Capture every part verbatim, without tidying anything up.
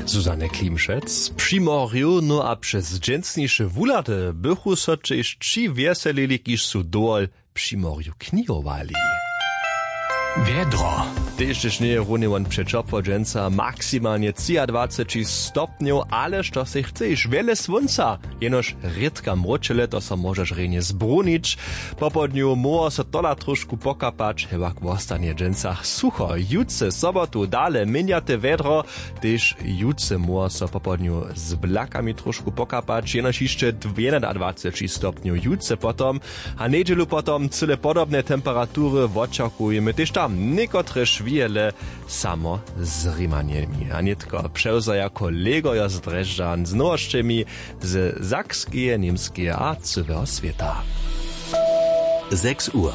Zuzanne Klimschec. Przymorju, no a przez dżęsniejsze wulady bychu so czyż ci wieselili, kiż su dool przymorju kniowali. Wiedro. Tež nie runy on przeczopło dżęca maksymalnie dwadzieścia trzy stopniów, ale što se chceš wiele słonca, jenoż rytka mroczele, to so możesz renie zbrunić. Po podniu może so tola troszku pokapać, chyba wostanie dżęcach sucho. Jutce sobotu dale miniate wiedro, tež jutce może so po podniu z blakami troszku pokapać, jenoż jeszcze dwadzieścia trzy stopniów jutce potom, a niedzielu potom cyle podobne temperatury oczekujemy też tam niekotre wiele samo z Rimaniemi. A nitko przewzaja kolego z Dreżdżan z nowościami z Sakskie, Niemskie a całego świata. sechs Uhr.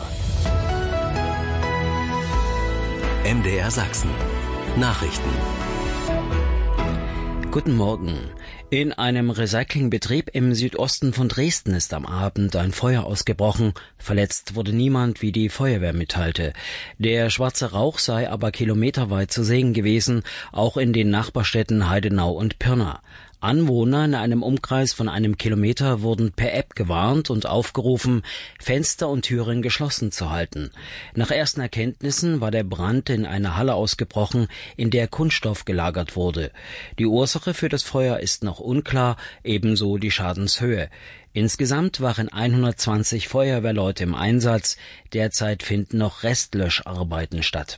M D R Sachsen. Nachrichten. Guten Morgen. In einem Recyclingbetrieb im Südosten von Dresden ist am Abend ein Feuer ausgebrochen. Verletzt wurde niemand, wie die Feuerwehr mitteilte. Der schwarze Rauch sei aber kilometerweit zu sehen gewesen, auch in den Nachbarstädten Heidenau und Pirna. Anwohner in einem Umkreis von einem Kilometer wurden per App gewarnt und aufgerufen, Fenster und Türen geschlossen zu halten. Nach ersten Erkenntnissen war der Brand in einer Halle ausgebrochen, in der Kunststoff gelagert wurde. Die Ursache für das Feuer ist noch unklar, ebenso die Schadenshöhe. Insgesamt waren hundertzwanzig Feuerwehrleute im Einsatz. Derzeit finden noch Restlöscharbeiten statt.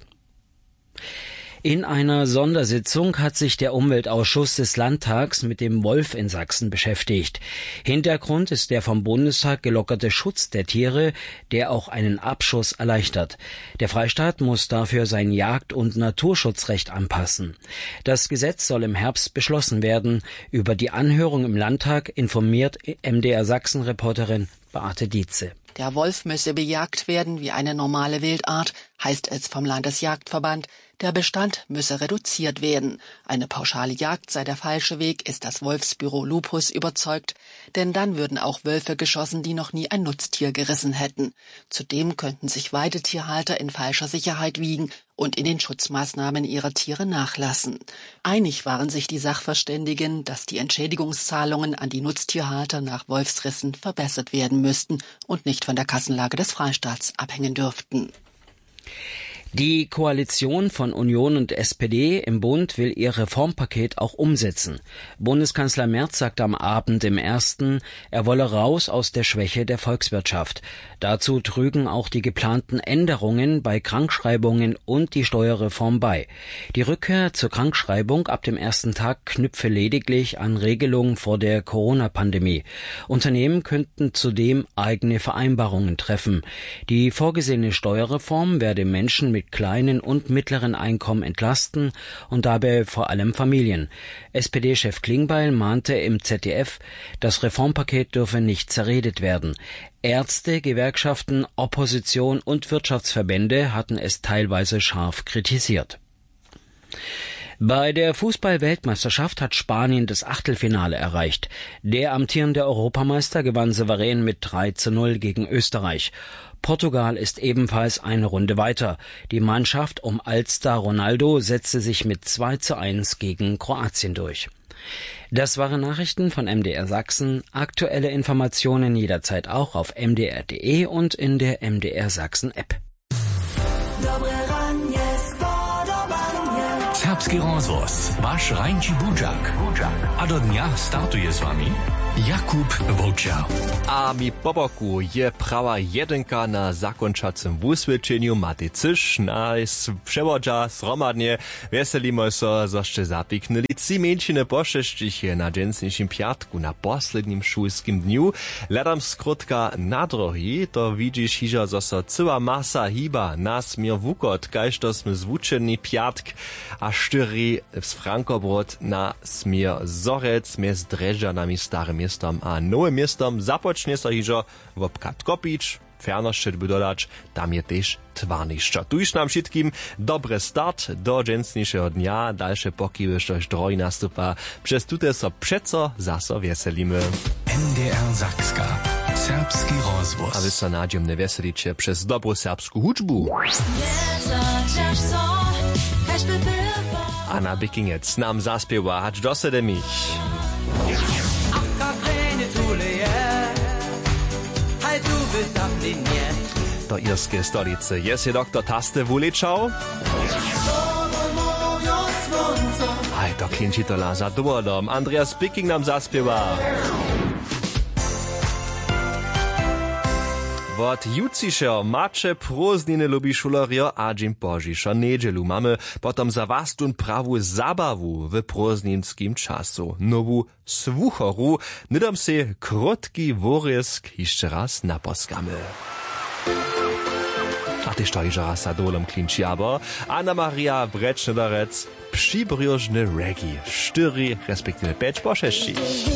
In einer Sondersitzung hat sich der Umweltausschuss des Landtags mit dem Wolf in Sachsen beschäftigt. Hintergrund ist der vom Bundestag gelockerte Schutz der Tiere, der auch einen Abschuss erleichtert. Der Freistaat muss dafür sein Jagd- und Naturschutzrecht anpassen. Das Gesetz soll im Herbst beschlossen werden. Über die Anhörung im Landtag informiert M D R Sachsen-Reporterin Beate Dietze. Der Wolf müsse bejagt werden wie eine normale Wildart, heißt es vom Landesjagdverband. Der Bestand müsse reduziert werden. Eine pauschale Jagd sei der falsche Weg, ist das Wolfsbüro Lupus überzeugt, denn dann würden auch Wölfe geschossen, die noch nie ein Nutztier gerissen hätten. Zudem könnten sich Weidetierhalter in falscher Sicherheit wiegen und in den Schutzmaßnahmen ihrer Tiere nachlassen. Einig waren sich die Sachverständigen, dass die Entschädigungszahlungen an die Nutztierhalter nach Wolfsrissen verbessert werden müssten und nicht von der Kassenlage des Freistaats abhängen dürften. Die Koalition von Union und S P D im Bund will ihr Reformpaket auch umsetzen. Bundeskanzler Merz sagte am Abend im Ersten, er wolle raus aus der Schwäche der Volkswirtschaft. Dazu trügen auch die geplanten Änderungen bei Krankschreibungen und die Steuerreform bei. Die Rückkehr zur Krankschreibung ab dem ersten Tag knüpfe lediglich an Regelungen vor der Corona-Pandemie. Unternehmen könnten zudem eigene Vereinbarungen treffen. Die vorgesehene Steuerreform werde Menschen mit kleinen und mittleren Einkommen entlasten und dabei vor allem Familien. S P D-Chef Klingbeil mahnte im Z D F, das Reformpaket dürfe nicht zerredet werden. Ärzte, Gewerkschaften, Opposition und Wirtschaftsverbände hatten es teilweise scharf kritisiert. Bei der Fußball-Weltmeisterschaft hat Spanien das Achtelfinale erreicht. Der amtierende Europameister gewann souverän mit drei zu null gegen Österreich. Portugal ist ebenfalls eine Runde weiter. Die Mannschaft um Altstar Ronaldo setzte sich mit zwei zu eins gegen Kroatien durch. Das waren Nachrichten von M D R Sachsen. Aktuelle Informationen jederzeit auch auf m d r punkt d e und in der M D R Sachsen App. Serbski rozhlas, váš Rajnči Budžak. A do dňa startuje s vami Jakub Volčar. A mi po boku je prawa jedynka na zakończacym wusvedčeniu Matej Ciš. Nas przewodza sromadnie weselimy so, zoście zapiknuli trzy mieńčiny pošešćiche na dżęsniejszym piatku na poslednim szulskim dniu. Ledam skrótka na drogi, to widzisz hižo, zo so cyła masa hiba nas mir wukot, kajž to sme zvučeni piatk a štyri z Frankobrod na smir Zorec mes Drežďanami starym miestom a nowym miestom zapocznie so hižo w Katkopič. Fernosće by dodać, tam je też Twarnišća. Tu już nam wszystkim dobry start do dżęsniejszego dnia. Dalsze pokiwy, štož droj nastupa. Przez tute so przeco zaso weselimy. M D R Sakska. Serbski rozhlas. A wy so nadziemne weselicie przez dobrą serbską hudžbu. Nie zaczniesz co, kaž by byl Anna Bikingec nam zaspiewa, hacz dosede mich. Do irskiej stolicy jest je doktor Taste wulečał. Hej, to klinčitola za dôvodom. Andreas Biking nam zaspiewa. Wot jucišeho mače prózdniny lubi šulerio a džim požišo nedželu. Mamy potom za vastun prawu zabawu w prózdninskim czasu. Nowu słuchoru, nydom se krótki worysk jeszcze raz naposkamy. A tyž to iżo raz za dolom klinči, aber Anna Maria Breczny-Dorec, przybriożny reggae, cztery respektive pięć po sześci.